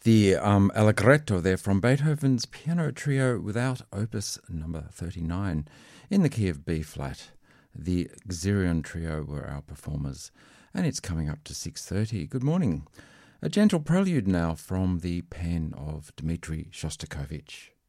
The Allegretto there from Beethoven's Piano Trio without Opus number 39 in the key of B flat. The Xerion Trio were our performers, and it's coming up to 6:30. Good morning. A gentle prelude now from the pen of Dmitri Shostakovich.